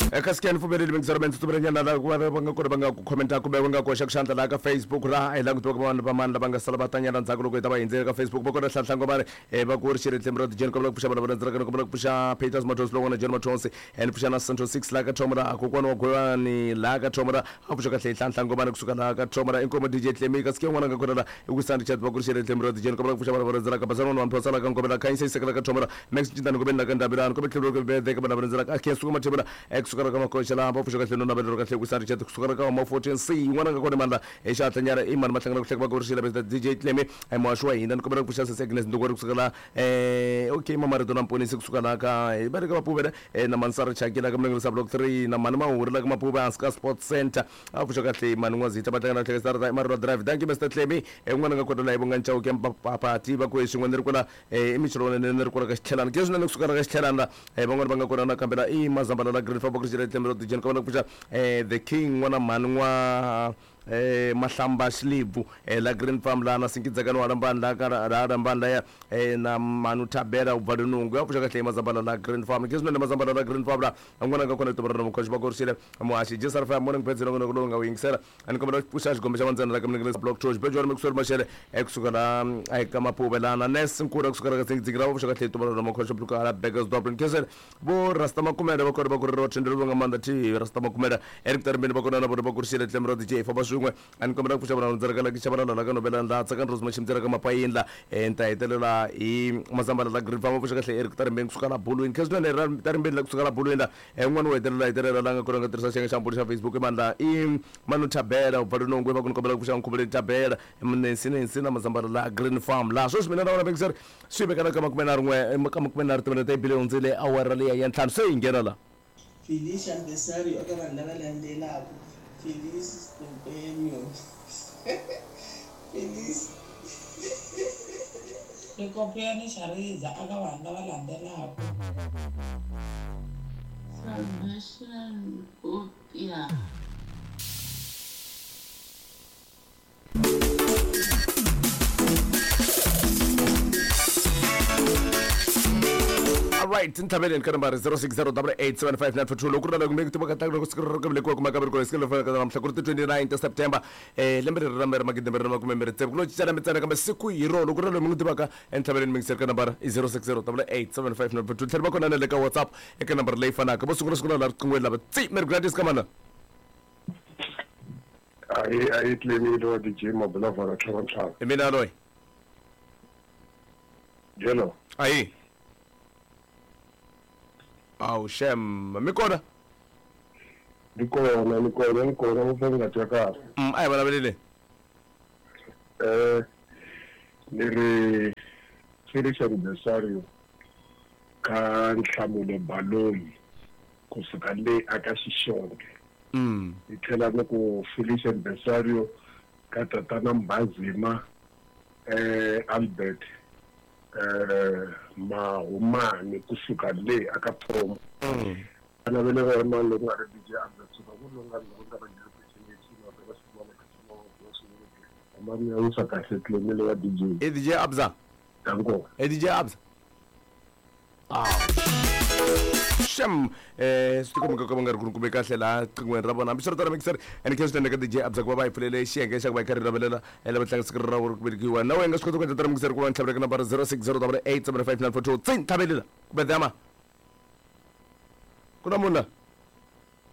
eka scan fuberile bengisaramente tuberenyana la kwa bangakona bangakukhomenta kube bangakoxa kuxandla la ka Facebook ra hi languti ka vanhu vamani lava nga sala va tanyana ndzhaku loko hi ta va hindzele ka Facebook va kona hlahlanga va va ku ri xirhetlembe ra dijeni kombela ku puxa vana va ndziraka kombela ku puxa Peters Matos loko na John Matonsi and puxa na Central 6 la ka Thomora kokwana wa Gwani la ka Thomora a puxa ka hlahlanga va kusuka la ka Thomora inkomo DJ Tlemi ka sike n'wana nga kona la i ku sandi chat va ku ri xirhetlembe ra dijeni kombela ku puxa vana va ndziraka basana wa mphosa la ka kombela khainse sekela ka Thomora Max Jindani kombela ka Ndabirano kombela tlhelo ko be ka vana va ndziraka a khesuka mathebela kusukara ka makoxa la va puxa ka tlhelo na va ka tlhelo ku sandi chat kusukara ka ma 14C n'wana nga kona manda exatlanyana i mani matlangana ku hleka va ku ri xirhetlembe DJ Tlemi ai moaxwa hina ni kombela ku puxa Agnes ndokori kusuka la okay mama reto na mponisi kusuka la ka ba re ka mapuvela na mansara chakela ka mlengelo sa block 3 na mani mahuri la ka mapuva Anska Sports Center a puxa ka hle mani ngwazita batlangana hleka star Maro Drive thank you Mr Tlemi n'wana nga kona la ibonga nchawu ke mpapati ba ku xin'wana ri kula imichilona ne ri kula ka xithelana ke swinene kusuka ka xithelana van'wana va nga kona na kambela i mazambala la Green Farm ku ri Tlemi ro dijeni ka puxa the king n'wana mani n'wa mahlamba xilivu la Green Farm la na sinkidzakani wa lambani la ka lambani la ya na manu tabela u valunungu ya puxa kahle mazambala la Green Farm ke swinene mazambala la Green Farm la n'wana nga kona tobara na mukhoxi va ku ri xile muhaxi jesar fa morning pets lo ngo nga wingisela ani kombela puxa xigombe xa vandzana la ka mlengelo block George bejwana mikusori maxele kusuka la eka mapuvela na Nes nkura kusuka ka sinkidzikira va puxa kahle tobara na mukhoxi pluka la Beggars Dublin kesel bo rasta makumela va kona va ku ri ro thendelo nga manda ti rasta makumela Eric Tarbeni va kona na vo ku ri xile Tlemi ro DJ fa ba swin'we ani kombela ku xavana ndziraka la xavana la ka novela la tsaka Rose Machimdzira ka mapayini la enta hetelela hi mazambala la Green Farm va puxa kahle Eric Tarbeni kusuka la Bulwini keswinene ra Tarbeni la kusuka la Bulwini la n'wana wo hetelela la nga kona nga tirhisa xiyenge xa mpfula xa Facebook mani la i manu Tabela u valunongu va ku ni kombela ku puxa nkhumbuleni Tabela nensi na mazambala la Green Farm la sweswi mina na vona bengisari swi vekana ka makume na rin'we ka makume na ri tivana ta ibile hundzile awara leya ya ntlhanu se hi nghena la Felicia Besario aka vanhu lava landzelaka Felice Stempenius Felice Ricopeni Shariza aka vanhu lava landzelaka Salvation Utya Alright, intabeleni ka nambari 0608875942 loko ri na kumbe kutiva ka tanga loko siku ri velekiwa kuma ka veriko sikelo fa ka namhla ku ri 29 September lembe ri rambe magidi ri makume mbere tsevu kulo chana mitsana kambe siku hi ro loko ri na mungu tiva ka intabeleni mingiseri ka nambari 0608875942 tlhela va kona na le ka WhatsApp eka nambari leyi fanaka vo sungula la riqingweni lava tsi Mary Gladys ka mana ai Tlemi lo DJ Mobile for Toronto mina loyi Jello ai aw shem mikona nikona mfanga tsaka ai bana belele ni ri Felix Besario ka Nhlamulo Baloyi kusuka le aka Xixonge ithela ku Felix Besario ka tatana Mbazima Albert mahumani kusuka le aka Phomo ana vele va mali loko nga ri DJ Abza tsuka ku longa longa va ngiri ku chingechi na va sibona ka tsimo go sungula amani ya usa kahle Tlemi le wa DJ DJ Abza tango DJ Abza shem sitiko mka ka nga ri ku be kahle la qingweni ra bona bisho ritara mixer and ke sitende ka DJ Abza ku va yi pfulele xiyenge xa ku va yi karhi ravelela la vatlangi siku ra ku velekiwa na wenga swi kota ku endla tara mixer ku va ntlhavela ka nambara 0608875942 tsin thabelela ku bedama kuna munhu